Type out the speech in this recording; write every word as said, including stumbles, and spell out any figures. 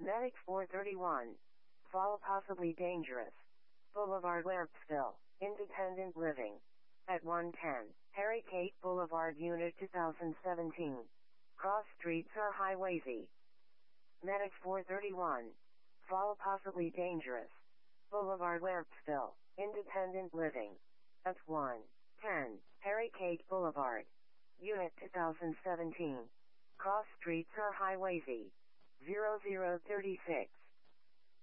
Medic four thirty-one. Fall possibly dangerous. Boulevard Lampsville, Independent Living. At one ten, Harry Kate Boulevard Unit two thousand seventeen. Cross streets are highways E. Medic four thirty-one. Fall possibly dangerous. Boulevard Lampsville, Independent Living. At one ten, Harry Kate Boulevard. Unit two thousand seventeen. Cross streets are highways E. zero zero thirty-six.